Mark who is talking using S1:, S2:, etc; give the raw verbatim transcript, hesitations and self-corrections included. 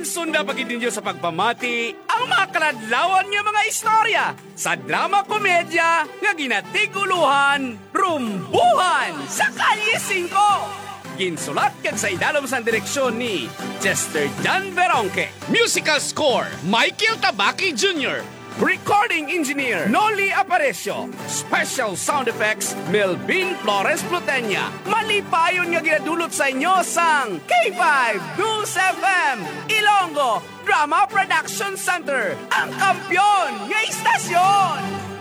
S1: Mansunda pagid ninyo sa pagpamati ang mga kaladlawan nga mga istorya sa drama komedya nga ginatiguluhan, Rumbuhan sa Kalye singko. Ginsulat kag sa idalom sa direksyon ni Chester John Veronque. Musical score, Michael Tabaki Junior Recording engineer, Noli Aparecio. Special sound effects, Melvin Flores Plutenya. Malipayon nga ginadulot sa inyo sang K five News F M Ilonggo Drama Production Center, ang kampyon nga istasyon.